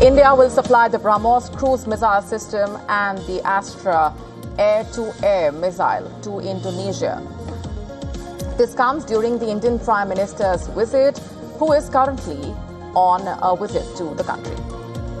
India will supply the BrahMos cruise missile system and the Astra air-to-air missile to Indonesia. This comes during the Indian Prime Minister's visit, who is currently on a visit to the country.